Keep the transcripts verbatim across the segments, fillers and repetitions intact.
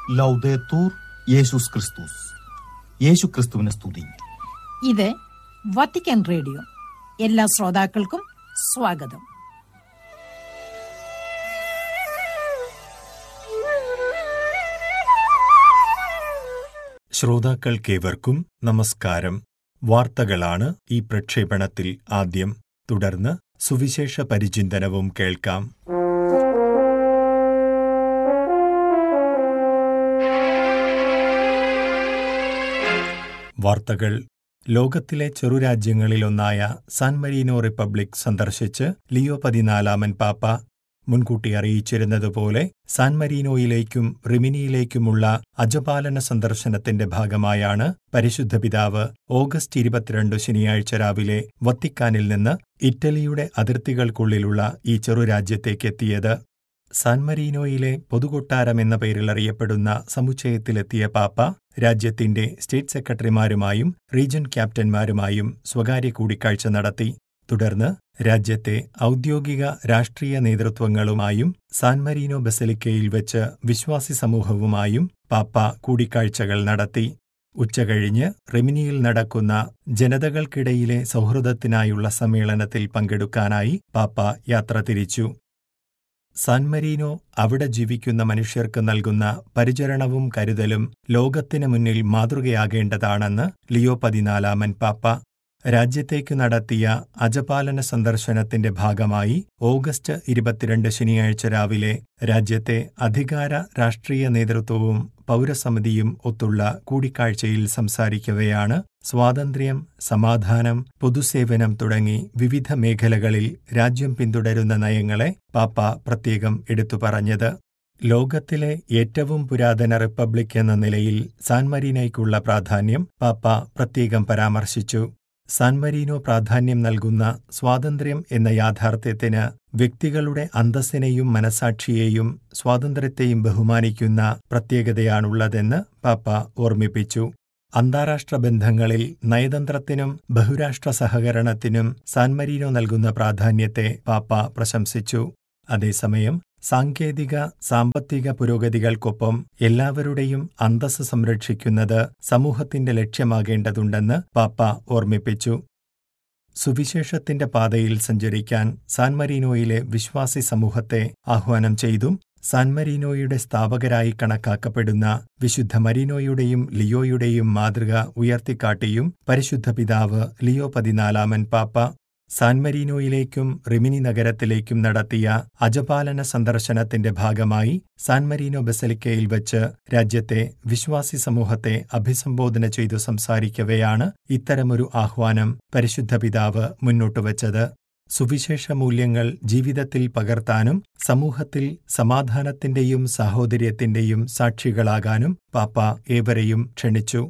ലൗദേത്തൂർ യേശുസ് ക്രിസ്തുസ്. യേശു ക്രിസ്തുവിനെ സ്തുതി. ഇത് വത്തിക്കാൻ റേഡിയോ. എല്ലാ ശ്രോതാക്കൾക്കും സ്വാഗതം. ശ്രോതാക്കൾക്കേവർക്കും നമസ്കാരം. വാർത്തകളാണ് ഈ പ്രക്ഷേപണത്തിൽ ആദ്യം. തുടർന്ന് സുവിശേഷ പരിചിന്തനവും കേൾക്കാം. വാർത്തകൾ. ലോകത്തിലെ ചെറുരാജ്യങ്ങളിലൊന്നായ സാൻ മരീനോ റിപ്പബ്ലിക് സന്ദർശിച്ച് ലിയോ പതിനാലാമൻ പാപ്പ. മുൻകൂട്ടി അറിയിച്ചിരുന്നതുപോലെ സാൻ മരീനോയിലേക്കും റിമിനിയിലേക്കുമുള്ള അജപാലന സന്ദർശനത്തിന്റെ ഭാഗമായാണ് പരിശുദ്ധ പിതാവ് ഓഗസ്റ്റ് ഇരുപത്തിരണ്ട് ശനിയാഴ്ച രാവിലെ വത്തിക്കാനിൽ നിന്ന് ഇറ്റലിയുടെ അതിർത്തികൾക്കുള്ളിലുള്ള ഈ ചെറുരാജ്യത്തേക്കെത്തിയത്. സാൻ മരീനോയിലെ പൊതുകൊട്ടാരം എന്ന പേരിൽ അറിയപ്പെടുന്ന സമുച്ചയത്തിലെത്തിയ പാപ്പ രാജ്യത്തിന്റെ സ്റ്റേറ്റ് സെക്രട്ടറിമാരുമായും റീജൻ ക്യാപ്റ്റന്മാരുമായും സ്വകാര്യ കൂടിക്കാഴ്ച നടത്തി. തുടർന്ന് രാജ്യത്തെ ഔദ്യോഗിക രാഷ്ട്രീയ നേതൃത്വങ്ങളുമായും സാൻ മരീനോ ബസലിക്കയിൽ വെച്ച് വിശ്വാസി സമൂഹവുമായും പാപ്പ കൂടിക്കാഴ്ചകൾ നടത്തി. ഉച്ചകഴിഞ്ഞ് റിമിനിയിൽ നടക്കുന്ന ജനതകൾക്കിടയിലെ സൗഹൃദത്തിനായുള്ള സമ്മേളനത്തിൽ പങ്കെടുക്കാനായി പാപ്പ യാത്ര തിരിച്ചു. സാൻ മരീനോ അവിടെ ജീവിക്കുന്ന മനുഷ്യർക്ക് നൽകുന്ന പരിചരണവും കരുതലും ലോകത്തിനു മുന്നിൽ മാതൃകയാകേണ്ടതാണെന്ന് ലിയോ പതിനാലാമൻ പാപ്പ. രാജ്യത്തേക്ക് നടത്തിയ അജപാലന സന്ദർശനത്തിന്റെ ഭാഗമായി ഓഗസ്റ്റ് ഇരുപത്തിരണ്ട് ശനിയാഴ്ച രാവിലെ രാജ്യത്തെ അധികാര രാഷ്ട്രീയ നേതൃത്വവും പൗരസമിതിയും ഒത്തുള്ള കൂടിക്കാഴ്ചയിൽ സംസാരിക്കവെയാണ് സ്വാതന്ത്ര്യം, സമാധാനം, പൊതുസേവനം തുടങ്ങി വിവിധ മേഖലകളിൽ രാജ്യം പിന്തുടരുന്ന നയങ്ങളെ പാപ്പ പ്രത്യേകം എടുത്തു പറഞ്ഞത്. ലോകത്തിലെ ഏറ്റവും പുരാതന റിപ്പബ്ലിക് എന്ന നിലയിൽ സാൻ മരീനോയ്ക്കുള്ള പ്രാധാന്യം പാപ്പ പ്രത്യേകം പരാമർശിച്ചു. സാൻ മരീനോ പ്രാധാന്യം നൽകുന്ന സ്വാതന്ത്ര്യം എന്ന യാഥാർത്ഥ്യത്തിന് വ്യക്തികളുടെ അന്തസ്സിനെയും മനസാക്ഷിയെയും സ്വാതന്ത്ര്യത്തെയും ബഹുമാനിക്കുന്ന പ്രത്യേകതയാണുള്ളതെന്ന് പാപ്പ ഓർമ്മിപ്പിച്ചു. അന്താരാഷ്ട്ര ബന്ധങ്ങളിൽ നയതന്ത്രത്തിനും ബഹുരാഷ്ട്ര സഹകരണത്തിനും സാൻ മരീനോ നൽകുന്ന പ്രാധാന്യത്തെ പാപ്പ പ്രശംസിച്ചു. അതേസമയം സാങ്കേതിക സാമ്പത്തിക പുരോഗതികൾക്കൊപ്പം എല്ലാവരുടെയും അന്തസ്സ് സംരക്ഷിക്കുന്നത് സമൂഹത്തിന്റെ ലക്ഷ്യമാകേണ്ടതുണ്ടെന്ന് പാപ്പ ഓർമ്മിപ്പിച്ചു. സുവിശേഷത്തിന്റെ പാതയിൽ സഞ്ചരിക്കാൻ സാൻ മരീനോയിലെ വിശ്വാസി സമൂഹത്തെ ആഹ്വാനം ചെയ്തും സാൻ മരീനോയുടെ സ്ഥാപകരായി കണക്കാക്കപ്പെടുന്ന വിശുദ്ധ മരീനോയുടെയും ലിയോയുടെയും മാതൃക ഉയർത്തിക്കാട്ടിയും പരിശുദ്ധ പിതാവ് ലിയോ പതിനാലാമൻ പാപ്പ സാൻ മരീനോയിലേക്കും റിമിനി നഗരത്തിലേക്കും നടത്തിയ അജപാലന സന്ദർശനത്തിന്റെ ഭാഗമായി സാൻ മരീനോ ബസലിക്കയിൽ വച്ച് രാജ്യത്തെ വിശ്വാസി സമൂഹത്തെ അഭിസംബോധന ചെയ്തു സംസാരിക്കവെയാണ് ഇത്തരമൊരു ആഹ്വാനം പരിശുദ്ധ പിതാവ് മുന്നോട്ടുവച്ചത്. സുവിശേഷ മൂല്യങ്ങൾ ജീവിതത്തിൽ പകർത്താനും സമൂഹത്തിൽ സമാധാനത്തിന്റെയും സാഹോദര്യത്തിന്റെയും സാക്ഷികളാകാനും പാപ്പ ഏവരെയും ക്ഷണിച്ചു.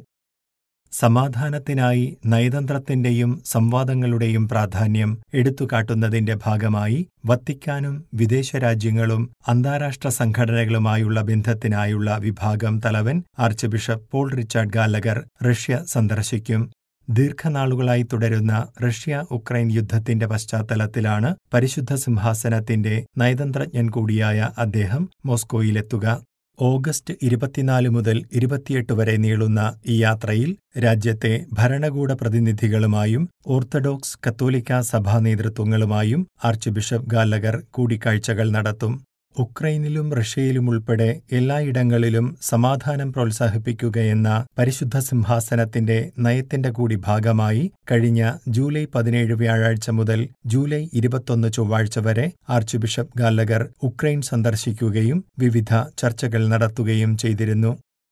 സമാധാനത്തിനായി നയതന്ത്രത്തിന്റെയും സംവാദങ്ങളുടെയും പ്രാധാന്യം എടുത്തുകാട്ടുന്നതിന്റെ ഭാഗമായി വത്തിക്കാനും വിദേശ രാജ്യങ്ങളും അന്താരാഷ്ട്ര സംഘടനകളുമായുള്ള ബന്ധത്തിനായുള്ള വിഭാഗം തലവൻ arch bishop Paul Richard Gallagher Russia സന്ദർശിക്കും. ദീർഘനാളുകളായി തുടരുന്ന റഷ്യ ഉക്രൈൻ യുദ്ധത്തിന്റെ പശ്ചാത്തലത്തിലാണ് പരിശുദ്ധ സിംഹാസനത്തിന്റെ നയതന്ത്രജ്ഞൻ കൂടിയായ അദ്ദേഹം മോസ്കോയിലെത്തുക. ഓഗസ്റ്റ് ഇരുപത്തിനാല് മുതൽ ഇരുപത്തിയെട്ട് വരെ നീളുന്ന ഈ യാത്രയിൽ രാജ്യത്തെ ഭരണകൂട പ്രതിനിധികളുമായും ഓർത്തഡോക്സ് കത്തോലിക്ക സഭാ നേതൃത്വങ്ങളുമായും ആർച്ച് ബിഷപ്പ് ഗാലഗർ കൂടിക്കാഴ്ചകൾ നടത്തും. ഉക്രൈനിലും റഷ്യയിലുമുൾപ്പെടെ എല്ലായിടങ്ങളിലും സമാധാനം പ്രോത്സാഹിപ്പിക്കുകയെന്ന പരിശുദ്ധ സിംഹാസനത്തിന്റെ നയത്തിന്റെ കൂടി ഭാഗമായി കഴിഞ്ഞ ജൂലൈ പതിനേഴ് വ്യാഴാഴ്ച മുതൽ ജൂലൈ ഇരുപത്തൊന്ന് ചൊവ്വാഴ്ച വരെ ആർച്ച് ബിഷപ്പ് ഗാലഗർ ഉക്രൈൻ സന്ദർശിക്കുകയും വിവിധ ചർച്ചകൾ നടത്തുകയും ചെയ്തിരുന്നു.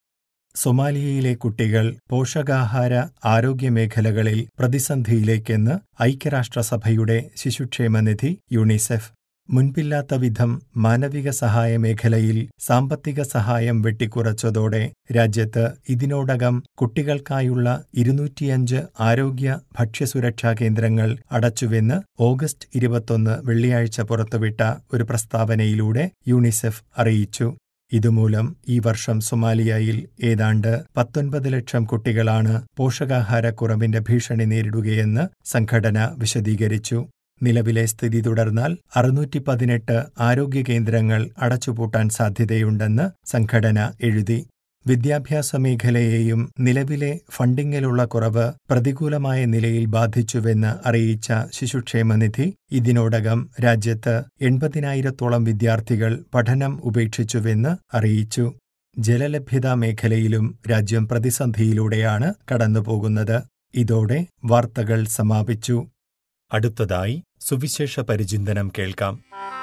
സൊമാലിയയിലെ കുട്ടികൾ പോഷകാഹാര ആരോഗ്യ മേഖലകളിൽ പ്രതിസന്ധിയിലേക്കെന്ന് ഐക്യരാഷ്ട്രസഭയുടെ ശിശുക്ഷേമനിധി യൂണിസെഫ്. മുൻപില്ലാത്ത വിധം മാനവിക സഹായ മേഖലയിൽ സാമ്പത്തിക സഹായം വെട്ടിക്കുറച്ചതോടെ രാജ്യത്ത് ഇതിനോടകം കുട്ടികൾക്കായുള്ള ഇരുന്നൂറ്റിയഞ്ച് ആരോഗ്യ ഭക്ഷ്യസുരക്ഷാ കേന്ദ്രങ്ങൾ അടച്ചുവെന്ന് ഓഗസ്റ്റ് ഇരുപത്തൊന്ന് വെള്ളിയാഴ്ച പുറത്തുവിട്ട ഒരു പ്രസ്താവനയിലൂടെ യൂണിസെഫ് അറിയിച്ചു. ഇതുമൂലം ഈ വർഷം സൊമാലിയയിൽ ഏതാണ്ട് പത്തൊൻപത് ലക്ഷം കുട്ടികളാണ് പോഷകാഹാരക്കുറവിന്റെ ഭീഷണി നേരിടുകയെന്ന് സംഘടന വിശദീകരിച്ചു. നിലവിലെ സ്ഥിതി തുടർന്നാൽ അറുന്നൂറ്റി പതിനെട്ട് ആരോഗ്യ കേന്ദ്രങ്ങൾ അടച്ചുപൂട്ടാൻ സാധ്യതയുണ്ടെന്ന് സംഘടന എഴുതി. വിദ്യാഭ്യാസ മേഖലയെയും നിലവിലെ ഫണ്ടിങ്ങിലുള്ള കുറവ് പ്രതികൂലമായ നിലയിൽ ബാധിച്ചുവെന്ന് അറിയിച്ച ശിശുക്ഷേമനിധി ഇതിനോടകം രാജ്യത്ത് എൺപതിനായിരത്തോളം വിദ്യാർത്ഥികൾ പഠനം ഉപേക്ഷിച്ചുവെന്ന് അറിയിച്ചു. ജലലഭ്യതാ മേഖലയിലും രാജ്യം പ്രതിസന്ധിയിലൂടെയാണ് കടന്നുപോകുന്നത്. ഇതോടെ വാർത്തകൾ സമാപിച്ചു. അടുത്തതായി സുവിശേഷ പരിചിന്തനം കേൾക്കാം.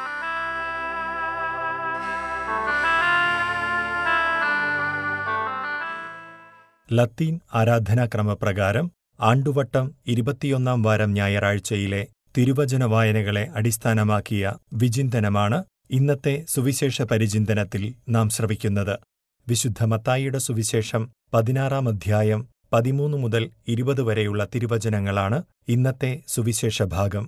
ലത്തീൻ ആരാധനാക്രമപ്രകാരം ആണ്ടുവട്ടം ഇരുപത്തിയൊന്നാം വാരം ഞായറാഴ്ചയിലെ തിരുവചന വായനകളെ അടിസ്ഥാനമാക്കിയ വിചിന്തനമാണ് ഇന്നത്തെ സുവിശേഷ പരിചിന്തനത്തിൽ നാം ശ്രവിക്കുന്നത്. വിശുദ്ധ മത്തായിയുടെ സുവിശേഷം പതിനാറാം അധ്യായം പതിമൂന്ന് മുതൽ ഇരുപത് വരെയുള്ള തിരുവചനങ്ങളാണ് ഇന്നത്തെ സുവിശേഷ ഭാഗം.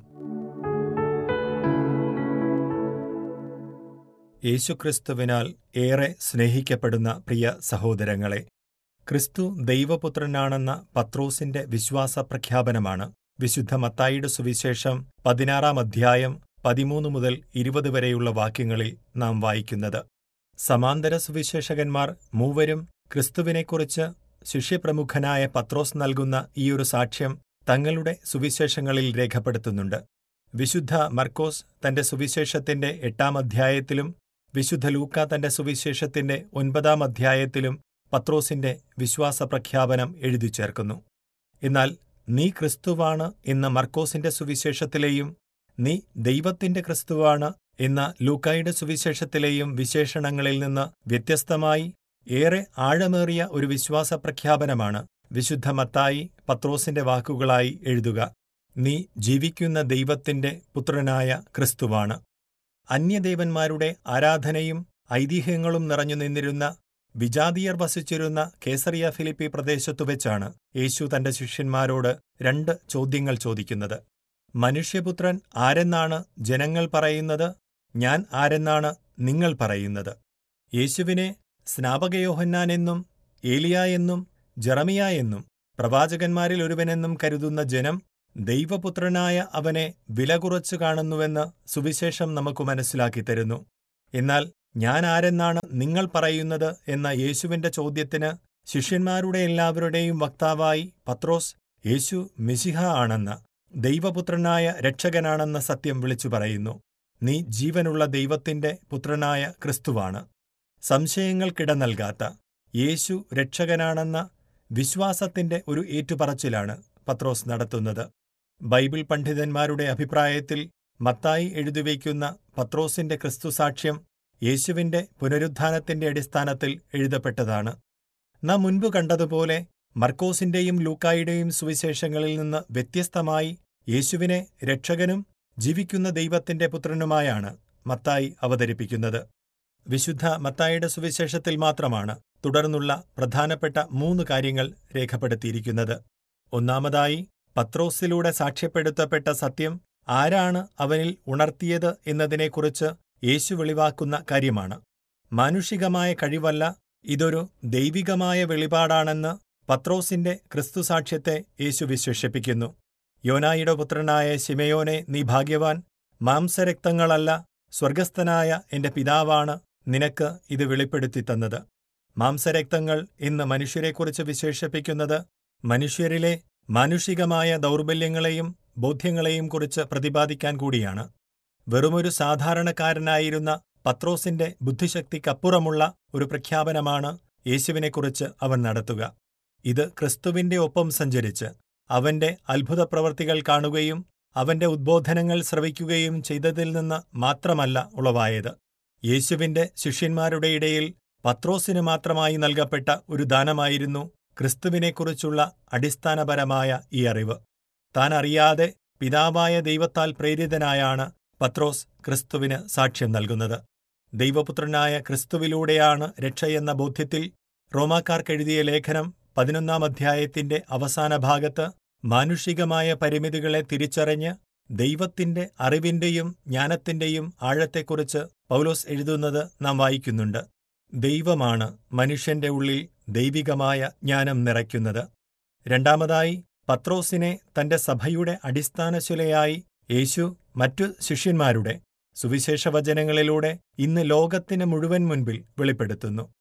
യേശുക്രിസ്തുവിനാൽ ഏറെ സ്നേഹിക്കപ്പെടുന്ന പ്രിയ സഹോദരങ്ങളെ, ക്രിസ്തു ദൈവപുത്രനാണെന്ന പത്രോസിന്റെ വിശ്വാസ പ്രഖ്യാപനമാണ് വിശുദ്ധ മത്തായിയുടെ സുവിശേഷം പതിനാറാം അധ്യായം പതിമൂന്ന് മുതൽ ഇരുപത് വരെയുള്ള വാക്യങ്ങളിൽ നാം വായിക്കുന്നത്. സമാന്തര സുവിശേഷകന്മാർ മൂവരും ക്രിസ്തുവിനെക്കുറിച്ച് ശിഷ്യപ്രമുഖനായ പത്രോസ് നൽകുന്ന ഈയൊരു സാക്ഷ്യം തങ്ങളുടെ സുവിശേഷങ്ങളിൽ രേഖപ്പെടുത്തുന്നുണ്ട്. വിശുദ്ധ മർക്കോസ് തന്റെ സുവിശേഷത്തിന്റെ എട്ടാം അധ്യായത്തിലും വിശുദ്ധ ലൂക്ക തന്റെ സുവിശേഷത്തിന്റെ ഒൻപതാം അധ്യായത്തിലും പത്രോസിന്റെ വിശ്വാസ പ്രഖ്യാപനം എഴുതി ചേർക്കുന്നു. എന്നാൽ നീ ക്രിസ്തുവാണ് എന്ന മർക്കോസിന്റെ സുവിശേഷത്തിലെയും നീ ദൈവത്തിന്റെ ക്രിസ്തുവാണ് എന്ന ലൂക്കായുടെ സുവിശേഷത്തിലെയും വിശേഷണങ്ങളിൽ നിന്ന് വ്യത്യസ്തമായി ഏറെ ആഴമേറിയ ഒരു വിശ്വാസ പ്രഖ്യാപനമാണ് വിശുദ്ധ മത്തായി പത്രോസിന്റെ വാക്കുകളായി എഴുതുക. നീ ജീവിക്കുന്ന ദൈവത്തിന്റെ പുത്രനായ ക്രിസ്തുവാണ്. അന്യദേവന്മാരുടെ ആരാധനയും ഐതിഹ്യങ്ങളും നിറഞ്ഞു നിന്നിരുന്ന വിജാതീയർ വസിച്ചിരുന്ന കേസറിയ ഫിലിപ്പി പ്രദേശത്തു വെച്ചാണ് യേശു തന്റെ ശിഷ്യന്മാരോട് രണ്ട് ചോദ്യങ്ങൾ ചോദിക്കുന്നത്. മനുഷ്യപുത്രൻ ആരെന്നാണ് ജനങ്ങൾ പറയുന്നത്? ഞാൻ ആരെന്നാണ് നിങ്ങൾ പറയുന്നത്? യേശുവിനെ സ്നാപകയോഹന്നാൻ എന്നും ഏലിയ എന്നും ജെറമിയ എന്നും പ്രവാചകന്മാരിൽ ഒരുവനെന്നും കരുതുന്ന ജനം ദൈവപുത്രനായ അവനെ വില കുറച്ചു കാണുന്നുവെന്ന് സുവിശേഷം നമുക്ക് മനസ്സിലാക്കി തരുന്നു. എന്നാൽ ഞാൻ ആരെന്നാണ് നിങ്ങൾ പറയുന്നത് എന്ന യേശുവിന്റെ ചോദ്യത്തിന് ശിഷ്യന്മാരുടെ എല്ലാവരുടെയും വക്താവായി പത്രോസ് യേശു മെശിഹ ആണെന്ന്, ദൈവപുത്രനായ രക്ഷകനാണെന്ന സത്യം വിളിച്ചു പറയുന്നു. നീ ജീവനുള്ള ദൈവത്തിന്റെ പുത്രനായ ക്രിസ്തുവാണ്. സംശയങ്ങൾക്കിട നൽകാത്ത യേശു രക്ഷകനാണെന്ന വിശ്വാസത്തിന്റെ ഒരു ഏറ്റുപറച്ചിലാണ് പത്രോസ് നടത്തുന്നത്. ബൈബിൾ പണ്ഡിതന്മാരുടെ അഭിപ്രായത്തിൽ മത്തായി എഴുതിവയ്ക്കുന്ന പത്രോസിന്റെ ക്രിസ്തുസാക്ഷ്യം യേശുവിന്റെ പുനരുത്ഥാനത്തിന്റെ അടിസ്ഥാനത്തിൽ എഴുതപ്പെട്ടതാണ്. നാം മുൻപ് കണ്ടതുപോലെ മർക്കോസിന്റെയും ലൂക്കായുടെയും സുവിശേഷങ്ങളിൽ നിന്ന് വ്യത്യസ്തമായി യേശുവിനെ രക്ഷകനും ജീവിക്കുന്ന ദൈവത്തിന്റെ പുത്രനുമായാണ് മത്തായി അവതരിപ്പിക്കുന്നത്. വിശുദ്ധ മത്തായിയുടെ സുവിശേഷത്തിൽ മാത്രമാണ് തുടർന്നുള്ള പ്രധാനപ്പെട്ട മൂന്ന് കാര്യങ്ങൾ രേഖപ്പെടുത്തിയിരിക്കുന്നത്. ഒന്നാമതായി, പത്രോസിലൂടെ സാക്ഷ്യപ്പെടുത്തപ്പെട്ട സത്യം ആരാണ് അവനിൽ ഉണർത്തിയത് എന്നതിനെക്കുറിച്ച് യേശു വെളിവാക്കുന്ന കാര്യമാണ്. മാനുഷികമായ കഴിവല്ല, ഇതൊരു ദൈവികമായ വെളിപാടാണെന്ന് പത്രോസിന്റെ ക്രിസ്തുസാക്ഷ്യത്തെ യേശു വിശേഷിപ്പിക്കുന്നു. യോനായുടെ പുത്രനായ ശിമയോനെ, നീ ഭാഗ്യവാൻ. മാംസരക്തങ്ങളല്ല, സ്വർഗസ്ഥനായ എന്റെ പിതാവാണ് നിനക്ക് ഇത് വെളിപ്പെടുത്തി തന്നത്. മാംസരക്തങ്ങൾ എന്ന് മനുഷ്യരെക്കുറിച്ച് വിശേഷിപ്പിക്കുന്നത് മനുഷ്യരിലെ മാനുഷികമായ ദൗർബല്യങ്ങളെയും ബോധ്യങ്ങളെയും കുറിച്ച് പ്രതിപാദിക്കാൻ കൂടിയാണ്. വെറുമൊരു സാധാരണക്കാരനായിരുന്ന പത്രോസിന്റെ ബുദ്ധിശക്തിക്കപ്പുറമുള്ള ഒരു പ്രഖ്യാപനമാണ് യേശുവിനെക്കുറിച്ച് അവൻ നടത്തുക. ഇത് ക്രിസ്തുവിന്റെ ഒപ്പം സഞ്ചരിച്ച് അവന്റെ അത്ഭുതപ്രവർത്തികൾ കാണുകയും അവന്റെ ഉദ്ബോധനങ്ങൾ ശ്രവിക്കുകയും ചെയ്തതിൽ നിന്ന് മാത്രമല്ല ഉളവായത്. യേശുവിന്റെ ശിഷ്യന്മാരുടെ ഇടയിൽ പത്രോസിന് മാത്രമായി നൽകപ്പെട്ട ഒരു ദാനമായിരുന്നു ക്രിസ്തുവിനെക്കുറിച്ചുള്ള അടിസ്ഥാനപരമായ ഈ അറിവ്. താൻ അറിയാതെ പിതാവായ ദൈവത്താൽ പ്രേരിതനായാണ് പത്രോസ് ക്രിസ്തുവിന് സാക്ഷ്യം നൽകുന്നത്. ദൈവപുത്രനായ ക്രിസ്തുവിലൂടെയാണ് രക്ഷയെന്ന ബോധ്യത്തിൽ റോമാക്കാർക്കെഴുതിയ ലേഖനം പതിനൊന്നാം അധ്യായത്തിന്റെ അവസാന ഭാഗത്ത് മാനുഷികമായ പരിമിതികളെ തിരിച്ചറിഞ്ഞ് ദൈവത്തിന്റെ അറിവിന്റെയും ജ്ഞാനത്തിന്റെയും ആഴത്തെക്കുറിച്ച് പൗലോസ് എഴുതുന്നത് നാം വായിക്കുന്നുണ്ട്. ദൈവമാണ് മനുഷ്യന്റെ ഉള്ളിൽ ദൈവികമായ ജ്ഞാനം നിറയ്ക്കുന്നത്. രണ്ടാമതായി, പത്രോസിനെ തന്റെ സഭയുടെ അടിസ്ഥാനശിലയായി യേശു മറ്റു ശിഷ്യന്മാരുടെ സുവിശേഷവചനങ്ങളിലൂടെ ഇന്ന് ലോകത്തിന് മുഴുവൻ മുൻപിൽ വെളിപ്പെടുത്തുന്നു.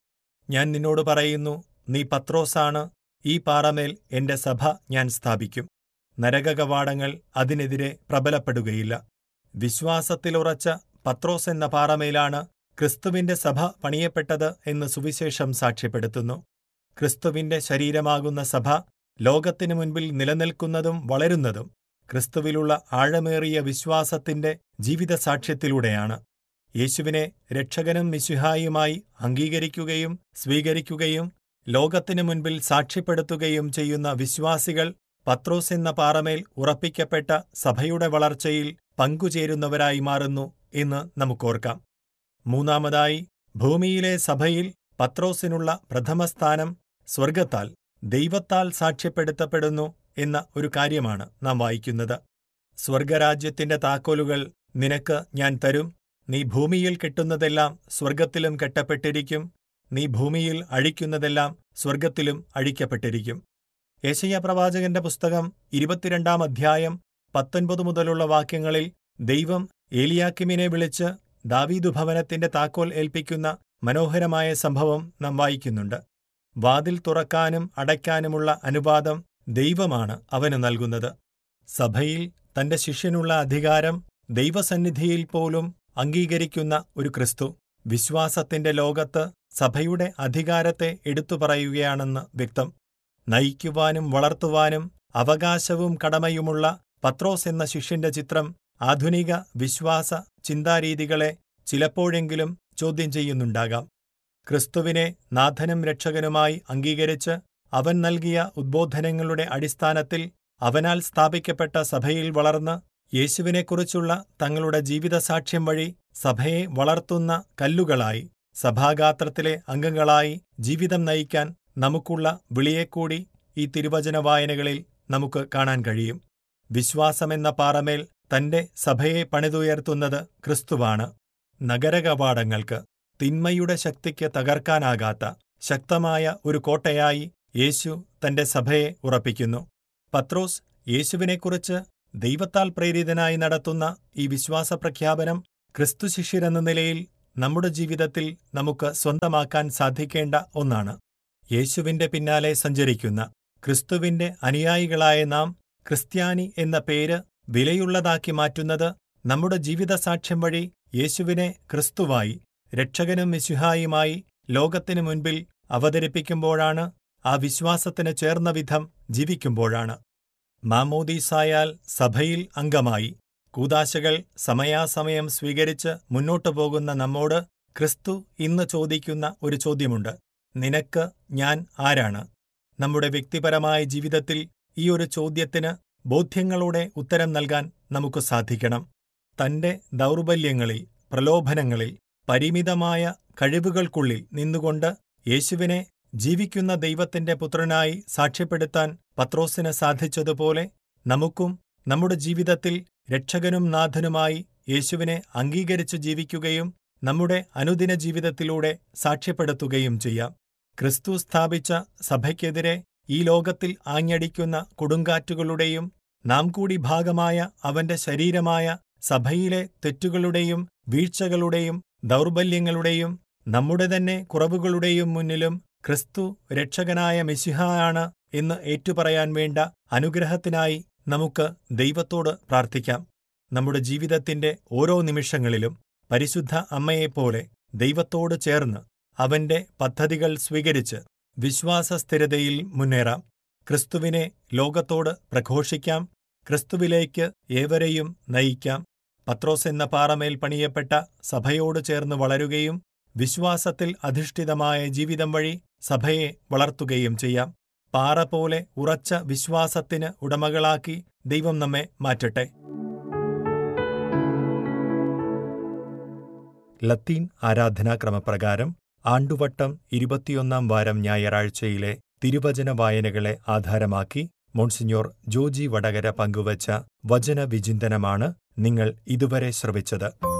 ഞാൻ നിന്നോട് പറയുന്നു, നീ പത്രോസാണ്, ഈ പാറമേൽ എന്റെ സഭ ഞാൻ സ്ഥാപിക്കും. നരകകവാടങ്ങൾ അതിനെതിരെ പ്രബലപ്പെടുകയില്ല. വിശ്വാസത്തിലുറച്ച പത്രോസ് എന്ന പാറമേലാണ് ക്രിസ്തുവിന്റെ സഭ പണിയപ്പെട്ടത് എന്ന് സുവിശേഷം സാക്ഷ്യപ്പെടുത്തുന്നു. ക്രിസ്തുവിന്റെ ശരീരമാകുന്ന സഭ ലോകത്തിനു മുൻപിൽ നിലനിൽക്കുന്നതും വളരുന്നതും ക്രിസ്തുവിലുള്ള ആഴമേറിയ വിശ്വാസത്തിന്റെ ജീവിതസാക്ഷ്യത്തിലൂടെയാണ്. യേശുവിനെ രക്ഷകനും മിശിഹായുമായി അംഗീകരിക്കുകയും സ്വീകരിക്കുകയും ലോകത്തിനു മുൻപിൽ സാക്ഷ്യപ്പെടുത്തുകയും ചെയ്യുന്ന വിശ്വാസികൾ പത്രോസ് എന്ന പാറമേൽ ഉറപ്പിക്കപ്പെട്ട സഭയുടെ വളർച്ചയിൽ പങ്കുചേരുന്നവരായി മാറുന്നു എന്ന് നമുക്കോർക്കാം. മൂന്നാമതായി, ഭൂമിയിലെ സഭയിൽ പത്രോസിനുള്ള പ്രഥമസ്ഥാനം സ്വർഗത്താൽ, ദൈവത്താൽ സാക്ഷ്യപ്പെടുത്തപ്പെടുന്നു എന്ന ഒരു കാര്യമാണ് നാം വായിക്കുന്നത്. സ്വർഗരാജ്യത്തിന്റെ താക്കോലുകൾ നിനക്ക് ഞാൻ തരും. നീ ഭൂമിയിൽ കെട്ടുന്നതെല്ലാം സ്വർഗത്തിലും കെട്ടപ്പെട്ടിരിക്കും. നീ ഭൂമിയിൽ അഴിക്കുന്നതെല്ലാം സ്വർഗത്തിലും അഴിക്കപ്പെട്ടിരിക്കും. യെശയ്യാ പ്രവാചകന്റെ പുസ്തകം ഇരുപത്തിരണ്ടാം അധ്യായം പത്തൊൻപത് മുതലുള്ള വാക്യങ്ങളിൽ ദൈവം ഏലിയാക്കിമിനെ വിളിച്ച് ദാവീദു ഭവനത്തിന്റെ താക്കോൽ ഏൽപ്പിക്കുന്ന മനോഹരമായ സംഭവം നാം വായിക്കുന്നുണ്ട്. വാതിൽ തുറക്കാനും അടയ്ക്കാനുമുള്ള അനുവാദം ദൈവമാണ് അവന് നൽകുന്നത്. സഭയിൽ തന്റെ ശിഷ്യനുള്ള അധികാരം ദൈവസന്നിധിയിൽ പോലും അംഗീകരിക്കുന്ന ഒരു ക്രിസ്തു വിശ്വാസത്തിന്റെ ലോകത്ത് സഭയുടെ അധികാരത്തെ എടുത്തുപറയുകയാണെന്ന് വ്യക്തം. നയിക്കുവാനും വളർത്തുവാനും അവകാശവും കടമയുമുള്ള പത്രോസ് എന്ന ശിഷ്യന്റെ ചിത്രം ആധുനിക വിശ്വാസ ചിന്താരീതികളെ ചിലപ്പോഴെങ്കിലും ചോദ്യം ചെയ്യുന്നുണ്ടാകാം. ക്രിസ്തുവിനെ നാഥനും രക്ഷകനുമായി അംഗീകരിച്ച് അവൻ നൽകിയ ഉദ്ബോധനങ്ങളുടെ അടിസ്ഥാനത്തിൽ അവനാൽ സ്ഥാപിക്കപ്പെട്ട സഭയിൽ വളർന്ന് യേശുവിനെക്കുറിച്ചുള്ള തങ്ങളുടെ ജീവിതസാക്ഷ്യം വഴി സഭയെ വളർത്തുന്ന കല്ലുകളായി, സഭാഗാത്രത്തിലെ അംഗങ്ങളായി ജീവിതം നയിക്കാൻ നമുക്കുള്ള വിളിയെക്കൂടി ഈ തിരുവചന വായനകളിൽ നമുക്ക് കാണാൻ കഴിയും. വിശ്വാസമെന്ന പാറമേൽ തന്റെ സഭയെ പണിതുയർത്തുന്നത് ക്രിസ്തുവാണ്. നഗരകവാടങ്ങൾക്ക്, തിന്മയുടെ ശക്തിക്ക് തകർക്കാനാകാത്ത ശക്തമായ ഒരു കോട്ടയായി യേശു തന്റെ സഭയെ ഉറപ്പിക്കുന്നു. പത്രോസ് യേശുവിനെക്കുറിച്ച് ദൈവത്താൽ പ്രേരിതനായി നടത്തുന്ന ഈ വിശ്വാസപ്രഖ്യാപനം ക്രിസ്തുശിഷ്യരെന്ന നിലയിൽ നമ്മുടെ ജീവിതത്തിൽ നമുക്ക് സ്വന്തമാക്കാൻ സാധിക്കേണ്ട ഒന്നാണ്. യേശുവിന്റെ പിന്നാലെ സഞ്ചരിക്കുന്ന ക്രിസ്തുവിന്റെ അനുയായികളായ നാം ക്രിസ്ത്യാനി എന്ന പേര് വിലയുള്ളതാക്കി മാറ്റുന്നത് നമ്മുടെ ജീവിതസാക്ഷ്യം വഴി യേശുവിനെ ക്രിസ്തുവായി, രക്ഷകനും മിശിഹായുമായി ലോകത്തിനു മുൻപിൽ അവതരിപ്പിക്കുമ്പോഴാണ്. ആ വിശ്വാസത്തിന് ചേർന്ന വിധം ജീവിക്കുമ്പോഴാണ്. മാമോദീസായാൽ സഭയിൽ അംഗമായി കൂദാശകൾ സമയാസമയം സ്വീകരിച്ച് മുന്നോട്ടു പോകുന്ന നമ്മോട് ക്രിസ്തു ഇന്ന് ചോദിക്കുന്ന ഒരു ചോദ്യമുണ്ട്: നിനക്ക് ഞാൻ ആരാണ്? നമ്മുടെ വ്യക്തിപരമായ ജീവിതത്തിൽ ഈ ഒരു ചോദ്യത്തിന് ബോധ്യങ്ങളോടെ ഉത്തരം നൽകാൻ നമുക്ക് സാധിക്കണം. തന്റെ ദൗർബല്യങ്ങളിൽ, പ്രലോഭനങ്ങളിൽ, പരിമിതമായ കഴിവുകൾക്കുള്ളിൽ നിന്നുകൊണ്ട് യേശുവിനെ ജീവിക്കുന്ന ദൈവത്തിന്റെ പുത്രനായി സാക്ഷ്യപ്പെടുത്താൻ പത്രോസിന് സാധിച്ചതുപോലെ നമുക്കും നമ്മുടെ ജീവിതത്തിൽ രക്ഷകനും നാഥനുമായി യേശുവിനെ അംഗീകരിച്ചു ജീവിക്കുകയും നമ്മുടെ അനുദിന ജീവിതത്തിലൂടെ സാക്ഷ്യപ്പെടുത്തുകയും ചെയ്യാം. ക്രിസ്തു സ്ഥാപിച്ച സഭയ്ക്കെതിരെ ഈ ലോകത്തിൽ ആഞ്ഞടിക്കുന്ന കൊടുങ്കാറ്റുകളുടെയും നാം കൂടി ഭാഗമായ അവന്റെ ശരീരമായ സഭയിലെ തെറ്റുകളുടെയും വീഴ്ചകളുടെയും ദൗർബല്യങ്ങളുടെയും നമ്മുടെ തന്നെ കുറവുകളുടെയും മുന്നിലും ക്രിസ്തു രക്ഷകനായ മിശിഹായാണ് എന്ന് ഏറ്റുപറയാൻ വേണ്ട അനുഗ്രഹത്തിനായി നമുക്ക് ദൈവത്തോട് പ്രാർത്ഥിക്കാം. നമ്മുടെ ജീവിതത്തിന്റെ ഓരോ നിമിഷങ്ങളിലും പരിശുദ്ധ അമ്മയെപ്പോലെ ദൈവത്തോട് ചേർന്ന് അവന്റെ പദ്ധതികൾ സ്വീകരിച്ച് വിശ്വാസസ്ഥിരതയിൽ മുന്നേറാം. ക്രിസ്തുവിനെ ലോകത്തോട് പ്രഘോഷിക്കാം. ക്രിസ്തുവിലേക്ക് ഏവരെയും നയിക്കാം. പത്രോസ് എന്ന പാറമേൽ പണിയപ്പെട്ട സഭയോട് ചേർന്ന് വളരുകയും വിശ്വാസത്തിൽ അധിഷ്ഠിതമായ ജീവിതം വഴി സഭയെ വളർത്തുകയും ചെയ്യാം. പാറ പോലെ ഉറച്ച വിശ്വാസത്തിന് ഉടമകളാക്കി ദൈവം നമ്മെ മാറ്റട്ടെ. ലത്തീൻ ആരാധനാക്രമപ്രകാരം ആണ്ടുവട്ടം ഇരുപത്തിയൊന്നാം വാരം ഞായറാഴ്ചയിലെ തിരുവചന വായനകളെ ആധാരമാക്കി മോൺസിഞ്ഞോർ ജോജി വടകര പങ്കുവച്ച വചനവിചിന്തനമാണ് നിങ്ങൾ ഇതുവരെ ശ്രവിച്ചത്.